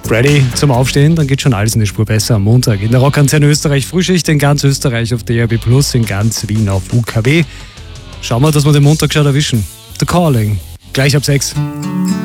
Ready zum Aufstehen, dann geht schon alles in die Spur besser am Montag. In der Rockantenne Österreich Frühschicht in ganz Österreich auf DRB+, in ganz Wien auf UKW. Schauen wir, dass wir den Montag schon erwischen. The Calling, gleich ab 6.